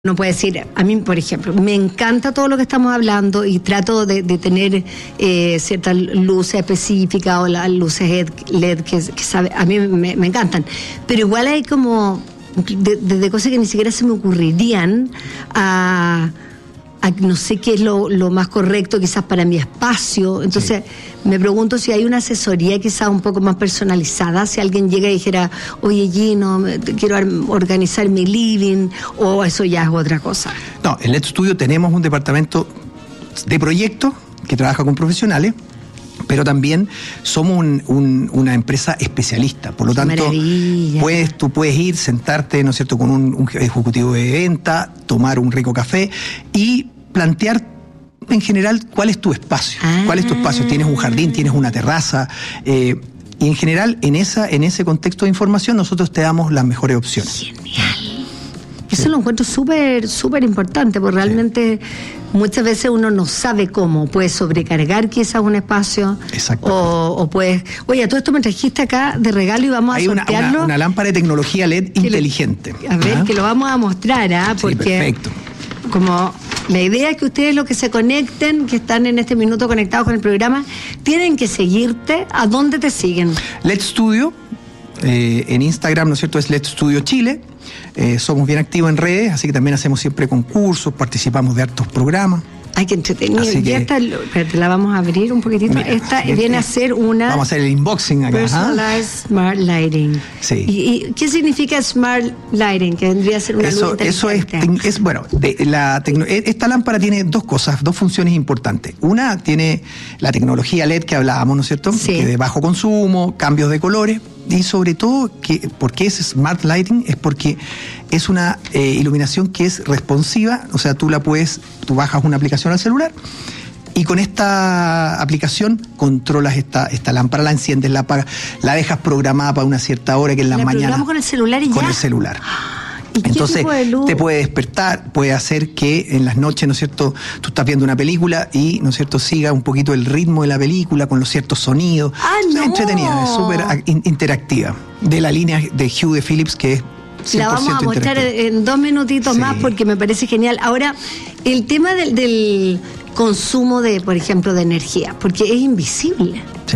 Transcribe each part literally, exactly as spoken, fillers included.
Uno puede decir, a mí, por ejemplo, me encanta todo lo que estamos hablando y trato de, de tener eh, ciertas luces específicas o las luces L E D que, que sabe, a mí me, me encantan. Pero igual hay como, desde de, de cosas que ni siquiera se me ocurrirían a... A, no sé qué es lo, lo más correcto quizás para mi espacio. Entonces sí. Me pregunto si hay una asesoría quizás un poco más personalizada, si alguien llega y dijera, oye Gino, quiero organizar mi living, o eso ya es otra cosa. No, en L E D Studio tenemos un departamento de proyectos que trabaja con profesionales, pero también somos un, un, una empresa especialista, por lo tanto puedes, tú puedes ir, sentarte, ¿no es cierto?, con un, un ejecutivo de venta, tomar un rico café y plantear en general cuál es tu espacio, ah. cuál es tu espacio, tienes un jardín, tienes una terraza, eh, y en general en esa en ese contexto de información nosotros te damos las mejores opciones. Genial. Eso sí. Lo encuentro súper, súper importante, porque realmente sí. Muchas veces uno no sabe cómo, puedes sobrecargar quizás un espacio. Exacto. O, o puedes, oye, todo esto me trajiste acá de regalo y vamos Hay a sortearlo. Hay una, una lámpara de tecnología L E D inteligente. Lo, a ver, ¿ah? Que lo vamos a mostrar, ¿ah? Porque sí, perfecto. Como la idea es que ustedes los que se conecten, que están en este minuto conectados con el programa, tienen que seguirte. ¿A dónde te siguen? L E D Studio, eh, en Instagram, ¿no es cierto? Es L E D Studio Chile. Eh, somos bien activos en redes, así que también hacemos siempre concursos, participamos de hartos programas. Ay, qué entretenido. Así y que, esta, espérate, la vamos a abrir un poquitito. Mira, esta viene este, a ser una... Vamos a hacer el unboxing acá. Personalized ¿ah? Smart Lighting. Sí. ¿Y, ¿Y qué significa Smart Lighting? Que vendría a ser una eso, luz Eso es, es bueno, de, la tecno, esta lámpara tiene dos cosas, dos funciones importantes. Una, tiene la tecnología L E D que hablábamos, ¿no es cierto? Sí. Que de bajo consumo, cambios de colores. Y sobre todo, que, ¿por qué es Smart Lighting? Es porque es una eh, iluminación que es responsiva, o sea, tú la puedes, tú bajas una aplicación al celular y con esta aplicación controlas esta, esta lámpara, la enciendes, la apagas, la dejas programada para una cierta hora que en la mañana. ¿La programamos con el celular y con ya? Con el celular. ¿Y entonces qué tipo de luz? Te puede despertar, puede hacer que en las noches, ¿no es cierto?, tú estás viendo una película y, ¿no es cierto?, siga un poquito el ritmo de la película con los ciertos sonidos. ¡Ah, no! Es entretenida, es súper interactiva. De la línea de Hue de Philips, que es cien por ciento la vamos a mostrar en dos minutitos sí. más porque me parece genial. Ahora, el tema del, del consumo de, por ejemplo, de energía, porque es invisible. Sí.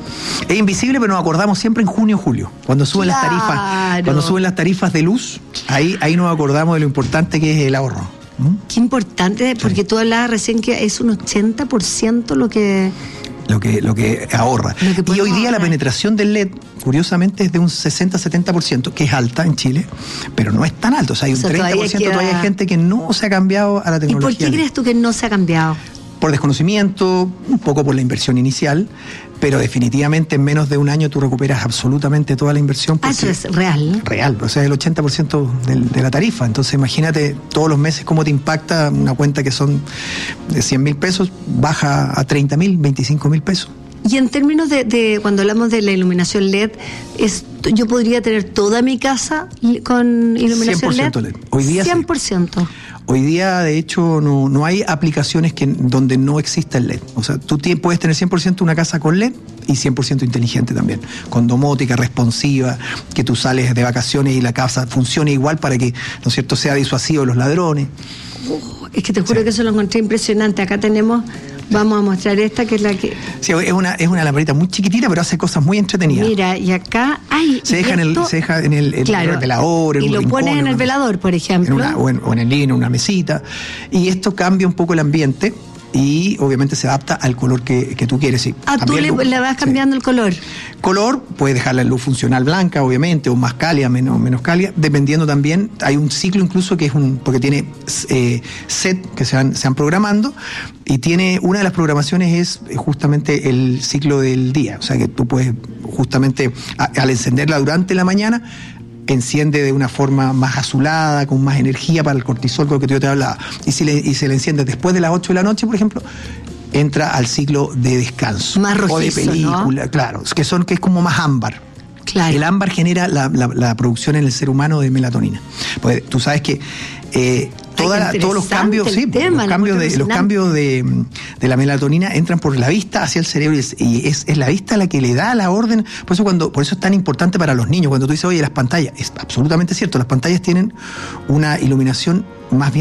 Es invisible, pero nos acordamos siempre en junio o julio, cuando suben claro. las tarifas, cuando suben las tarifas de luz, ahí, ahí nos acordamos de lo importante que es el ahorro. ¿Mm? Qué importante, porque sí. Tú hablabas recién que es un ochenta por ciento lo que lo que lo que ahorra. Lo que y hoy día ahorrar. La penetración del L E D, curiosamente, es de un sesenta a setenta por ciento, que es alta en Chile, pero no es tan alto. O sea, hay o sea, un treinta por ciento todavía, queda... todavía hay gente que no se ha cambiado a la tecnología. ¿Y por qué crees tú que no se ha cambiado? Por desconocimiento, un poco por la inversión inicial, pero definitivamente en menos de un año tú recuperas absolutamente toda la inversión. Ah, eso es real. Real, o sea, el ochenta por ciento de, de la tarifa. Entonces imagínate todos los meses cómo te impacta una cuenta que son de cien mil pesos, baja a treinta mil, veinticinco mil pesos. Y en términos de, de, cuando hablamos de la iluminación L E D, es, ¿yo podría tener toda mi casa con iluminación cien por ciento L E D? L E D. Hoy día cien por ciento. Sí. Hoy día, de hecho, no, no hay aplicaciones que, donde no exista el L E D. O sea, tú t- puedes tener cien por ciento una casa con L E D y cien por ciento inteligente también. Con domótica, responsiva, que tú sales de vacaciones y la casa funcione igual para que, ¿no es cierto?, sea disuasivo de los ladrones. Oh, es que te juro sí. que eso lo encontré impresionante. Acá tenemos... Vamos a mostrar esta, que es la que... Sí, es una, es una lamparita muy chiquitita, pero hace cosas muy entretenidas. Mira, y acá... Ay, se, deja en el, se deja en el, en claro, el velador, en y un lo rincón, pones en el velador, por ejemplo. En una, o, en, o en el living, en una mesita. Y esto cambia un poco el ambiente y obviamente se adapta al color que, que tú quieres. Sí, ah, tú le, le vas cambiando sí. el color. Color, puedes dejarla en luz funcional blanca, obviamente, o más cálida, menos, menos cálida, dependiendo también. Hay un ciclo incluso que es un, porque tiene eh, set que se van, se van programando, y tiene, una de las programaciones es justamente el ciclo del día. O sea que tú puedes justamente, a, al encenderla durante la mañana, enciende de una forma más azulada, con más energía para el cortisol, con lo que yo te hablaba. Y si le, y se le enciende después de las ocho de la noche, por ejemplo, entra al ciclo de descanso. Más rojizo, o de película, ¿no? Claro, que son que es como más ámbar. Claro. El ámbar genera la, la, la producción en el ser humano de melatonina. Pues tú sabes que eh, toda toda la, todos los cambios, sí, tema, los cambios de los cambios de, de la melatonina entran por la vista hacia el cerebro y, es, y es, es la vista la que le da la orden. Por eso cuando, por eso es tan importante para los niños cuando tú dices, oye, las pantallas, es absolutamente cierto, las pantallas tienen una iluminación más bien